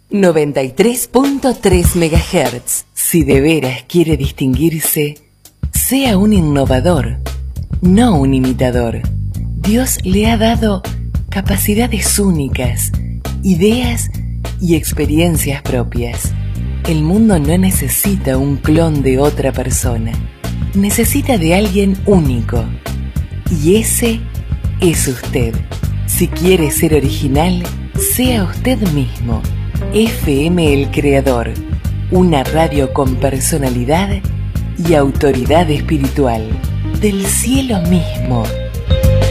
93.3 MHz. Si de veras quiere distinguirse, sea un innovador, no un imitador. Dios le ha dado capacidades únicas, ideas y experiencias propias. El mundo no necesita un clon de otra persona, necesita de alguien único. Y ese es usted. Si quiere ser original, sea usted mismo. FM El Creador, una radio con personalidad y autoridad espiritual, del cielo mismo.